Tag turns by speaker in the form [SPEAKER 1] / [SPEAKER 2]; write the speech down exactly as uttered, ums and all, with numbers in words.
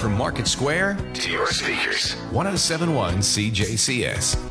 [SPEAKER 1] from Market Square to your speakers. one oh seven point one C J C S.